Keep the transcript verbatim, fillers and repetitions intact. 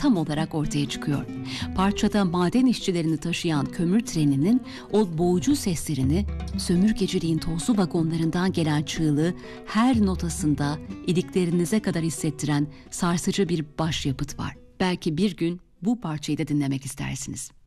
tam olarak ortaya çıkıyor. Parçada maden işçilerini taşıyan kömür treninin o boğucu seslerini, sömürgeciliğin tozlu vagonlarından gelen çığlığı her notasında iliklerinize kadar hissettiren sarsıcı bir başyapıt var. Belki bir gün bu parçayı da dinlemek istersiniz.